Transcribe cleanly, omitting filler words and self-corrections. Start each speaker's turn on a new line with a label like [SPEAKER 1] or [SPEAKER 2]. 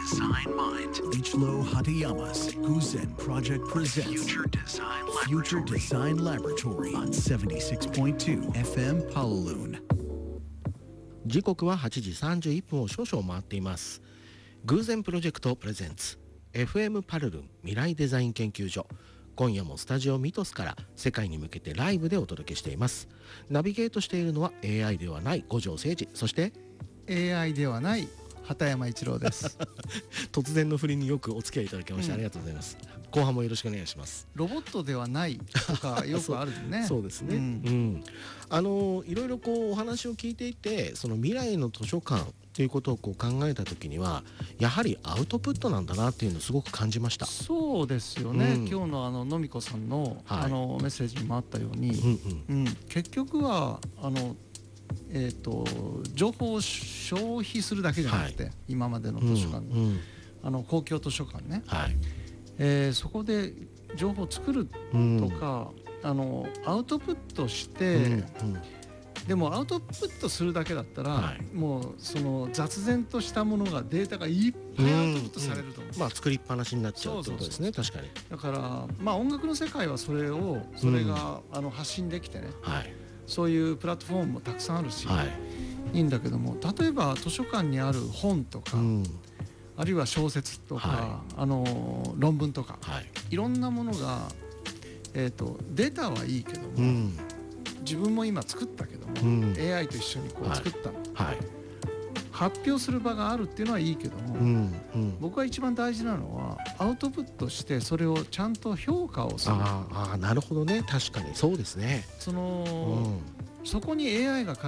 [SPEAKER 1] Design Mind. Ichiro Hatayama's Guzen Project presents Future Design Laboratory on 76.2 FM Palaloon。
[SPEAKER 2] 時刻は8時31分を少々回っています。偶然プロジェクトプレゼンツ FM パルルン未来デザイン研究所。今夜もスタジオミトスから世界に向けてライブでお届けしています。ナビゲートしているのは AI ではない五条誠二、そして
[SPEAKER 3] AI ではない畑山一郎です
[SPEAKER 2] 突然の振りによくお付き合いいただきましてありがとうございます。後半もよろしくお願いします。
[SPEAKER 3] ロボットではないとかよくあるね
[SPEAKER 2] そうですね、いろいろこうお話を聞いていて、その未来の図書館ということをこう考えた時にはやはりアウトプットなんだなっていうのをすごく感じました。
[SPEAKER 3] そうですよね、今日ののみこさんの、メッセージにもあったように、結局は情報を消費するだけじゃなくて、今までの図書館、公共図書館ね、そこで情報を作るとか、アウトプットして、でもアウトプットするだけだったら、もうその雑然としたものがデータがいっぱいアウトプットされると思う。
[SPEAKER 2] 作りっぱなしになっちゃうってことですね。確かに。
[SPEAKER 3] だから音楽の世界はそれが発信できてね、そういうプラットフォームもたくさんあるし、いいんだけども、例えば図書館にある本とか、あるいは小説とか、論文とか、いろんなものが、データはいいけども、自分も今作ったけども、AI と一緒にこう作ったの、発表する場があるっていうのはいいけども、僕は一番大事なのはアウトプットしてそれをちゃんと評価をする。
[SPEAKER 2] なるほどね。確かにそうですね。
[SPEAKER 3] そこに AI が